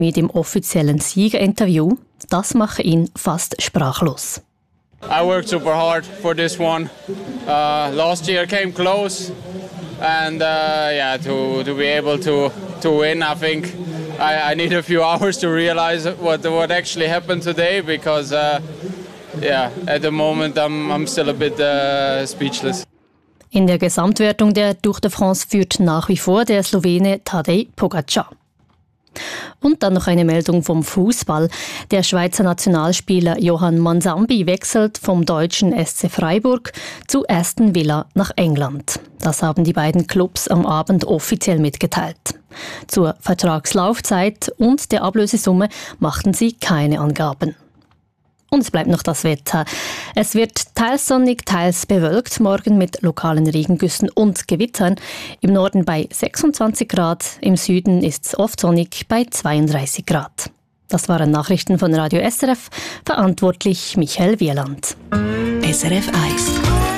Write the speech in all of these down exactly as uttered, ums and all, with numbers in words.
Mit dem offiziellen Siegerinterview, das mache ihn fast sprachlos. I worked super hard for this one. Uh, last year came close, and uh, yeah, to to be able to to win, I think I, I need a few hours to realize what what actually happened today, because uh, yeah, at the moment I'm I'm still a bit uh, speechless. In der Gesamtwertung der Tour de France führt nach wie vor der Slowene Tadej Pogačar. Und dann noch eine Meldung vom Fußball. Der Schweizer Nationalspieler Johann Mansambi wechselt vom deutschen S C Freiburg zu Aston Villa nach England. Das haben die beiden Clubs am Abend offiziell mitgeteilt. Zur Vertragslaufzeit und der Ablösesumme machten sie keine Angaben. Und es bleibt noch das Wetter. Es wird teils sonnig, teils bewölkt, morgen mit lokalen Regengüssen und Gewittern. Im Norden bei sechsundzwanzig Grad, im Süden ist es oft sonnig bei zweiunddreißig Grad. Das waren Nachrichten von Radio S R F, verantwortlich Michael Wieland. S R F eins.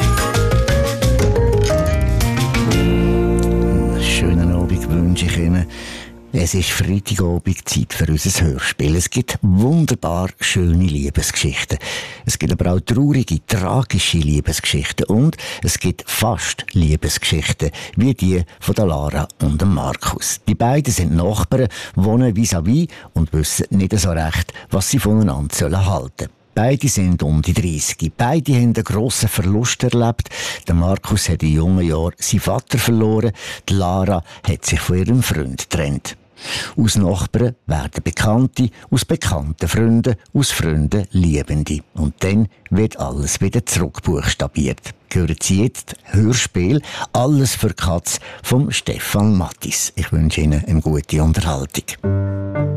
Schönen Abend wünsche ich Ihnen. Es ist Freitagabend, Zeit für unser Hörspiel. Es gibt wunderbar schöne Liebesgeschichten. Es gibt aber auch traurige, tragische Liebesgeschichten. Und es gibt fast Liebesgeschichten, wie die von der Lara und dem Markus. Die beiden sind Nachbarn, wohnen vis-à-vis und wissen nicht so recht, was sie voneinander sollen halten. Beide sind um die dreißig. Beide haben einen grossen Verlust erlebt. Der Markus hat in jungen Jahren seinen Vater verloren. Die Lara hat sich von ihrem Freund getrennt. Aus Nachbarn werden Bekannte, aus Bekannten Freunde, aus Freunden Liebende. Und dann wird alles wieder zurückbuchstabiert. Hören Sie jetzt Hörspiel «Alles für Katz» von Stefan Mattis. Ich wünsche Ihnen eine gute Unterhaltung.